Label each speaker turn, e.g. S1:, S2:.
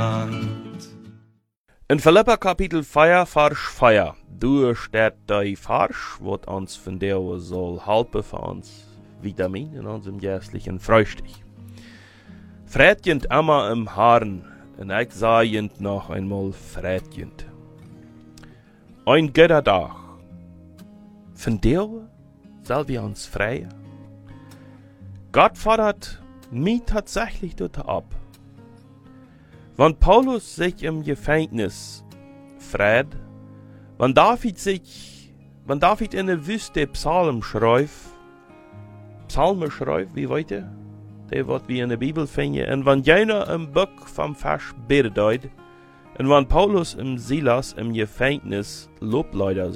S1: In Philippa Kapitel 4, Vers 4, du steht die Vers, wat uns von der soll helfen für uns Vitamin in unserem geistlichen Frühstück. Frätjend immer im Herrn, und ich sage noch einmal frätjend. Ein guter Tag, von der soll wir uns freien. Gott fordert mich tatsächlich dort ab. Wenn Paulus sich im Gefängnis freut, wenn David in der Wüste Psalmen schreibt, wie weiter, der wird wie in der Bibel finden, und wenn jener im Buch vom Vers betet, und wenn Paulus im Silas im Gefängnis Lobleider